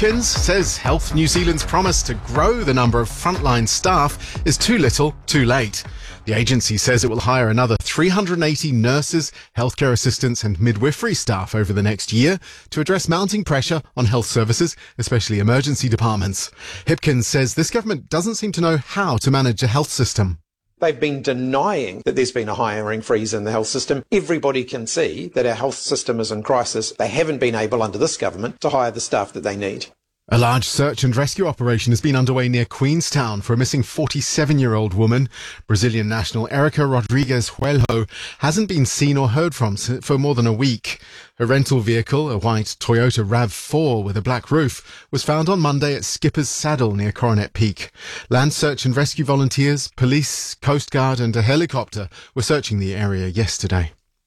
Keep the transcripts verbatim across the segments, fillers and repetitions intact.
Hipkins says Health New Zealand's promise to grow the number of frontline staff is too little, too late. The agency says it will hire another three hundred eighty nurses, healthcare assistants and midwifery staff over the next year to address mounting pressure on health services, especially emergency departments. Hipkins says this government doesn't seem to know how to manage a health system. They've been denying that there's been a hiring freeze in the health system. Everybody can see that our health system is in crisis. They haven't been able under this government to hire the staff that they need. A large search and rescue operation has been underway near Queenstown for a missing forty-seven-year-old woman. Brazilian national Erica Rodrigues Huelho hasn't been seen or heard from for more than a week. Her rental vehicle, a white Toyota RAV four with a black roof, was found on Monday at Skipper's Saddle near Coronet Peak. Land search and rescue volunteers, police, Coast Guard and a helicopter were searching the area yesterday.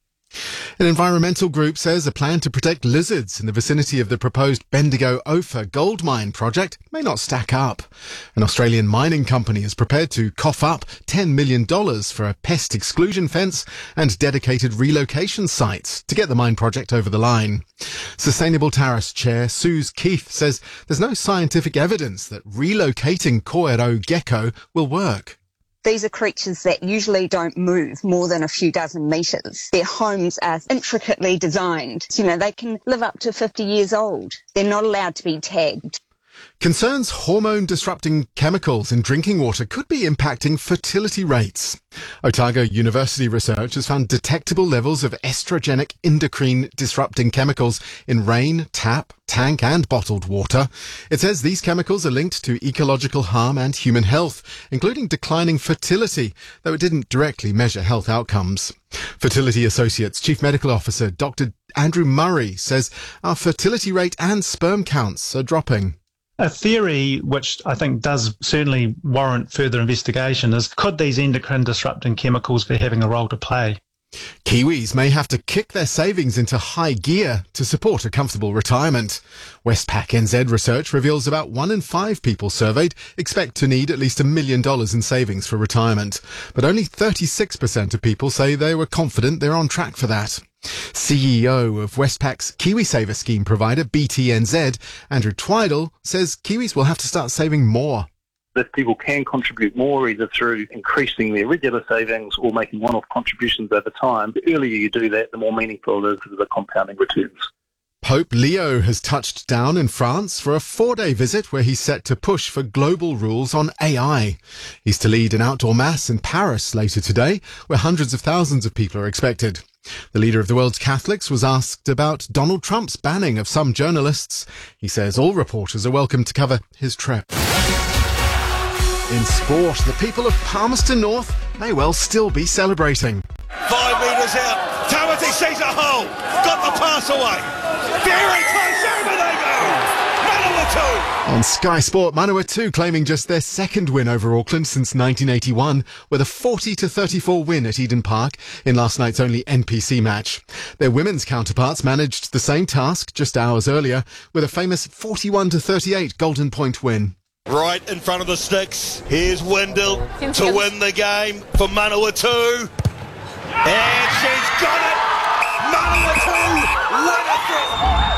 An environmental group says a plan to protect lizards in the vicinity of the proposed Bendigo Ophir gold mine project may not stack up. An Australian mining company is prepared to cough up ten million dollars for a pest exclusion fence and dedicated relocation sites to get the mine project over the line. Sustainable Terrace Chair Suze Keith says there's no scientific evidence that relocating Koero gecko will work. These are creatures that usually don't move more than a few dozen metres. Their homes are intricately designed. You know, they can live up to fifty years old. They're not allowed to be tagged. Concerns hormone-disrupting chemicals in drinking water could be impacting fertility rates. Otago University research has found detectable levels of estrogenic endocrine-disrupting chemicals in rain, tap, tank and bottled water. It says these chemicals are linked to ecological harm and human health, including declining fertility, though it didn't directly measure health outcomes. Fertility Associates Chief Medical Officer Doctor Andrew Murray says our fertility rate and sperm counts are dropping. A theory which I think does certainly warrant further investigation is, could these endocrine disrupting chemicals be having a role to play? Kiwis may have to kick their savings into high gear to support a comfortable retirement. Westpac N Z research reveals about one in five people surveyed expect to need at least a million dollars in savings for retirement. But only thirty-six percent of people say they were confident they're on track for that. C E O of Westpac's KiwiSaver scheme provider B T N Z, Andrew Twidle, says Kiwis will have to start saving more. That people can contribute more either through increasing their regular savings or making one-off contributions over time. The earlier you do that, the more meaningful it is to the compounding returns. Pope Leo has touched down in France for a four-day visit where he's set to push for global rules on A I. He's to lead an outdoor mass in Paris later today, where hundreds of thousands of people are expected. The leader of the world's Catholics was asked about Donald Trump's banning of some journalists. He says all reporters are welcome to cover his trip. In sport, the people of Palmerston North may well still be celebrating. Five metres out, Tamati sees a hole, got the pass away, very close, over they go, Manawatu! On Sky Sport, Manawatu claiming just their second win over Auckland since nineteen eighty-one, with a forty to thirty-four win at Eden Park in last night's only N P C match. Their women's counterparts managed the same task just hours earlier with a famous forty-one to thirty-eight Golden Point win. Right in front of the sticks, here's Wendell to win the game for Manawatu. And she's got it! Manawatu win it!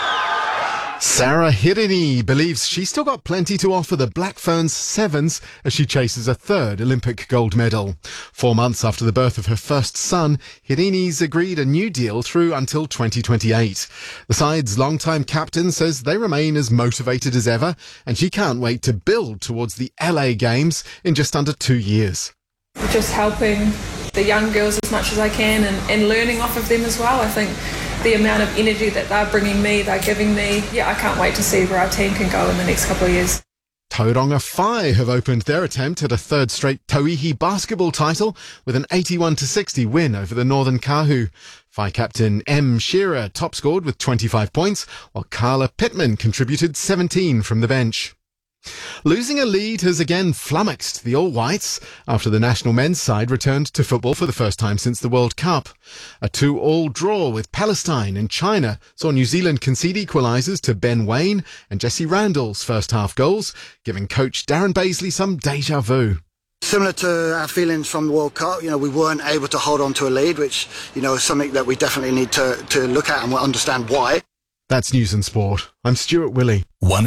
Sarah Hirini believes she's still got plenty to offer the Black Ferns Sevens as she chases a third Olympic gold medal. Four months after the birth of her first son, Hirini's agreed a new deal through until twenty twenty-eight. The side's longtime captain says they remain as motivated as ever, and she can't wait to build towards the L A Games in just under two years. Just helping the young girls as much as I can and, and learning off of them as well. I think the amount of energy that they're bringing me, they're giving me, yeah, I can't wait to see where our team can go in the next couple of years. Tauranga Whai have opened their attempt at a third straight Tauihi basketball title with an eighty-one to sixty win over the Northern Kahu. Whai captain M. Shearer top scored with twenty-five points, while Carla Pittman contributed seventeen from the bench. Losing a lead has again flummoxed the All Whites after the national men's side returned to football for the first time since the World Cup. A two-all draw with Palestine and China saw New Zealand concede equalisers to Ben Waine and Jesse Randall's first-half goals, giving coach Darren Baisley some déjà vu. Similar to our feelings from the World Cup, you know, we weren't able to hold on to a lead, which, you know, is something that we definitely need to, to look at and we'll understand why. That's News and Sport. I'm Stuart Willey. One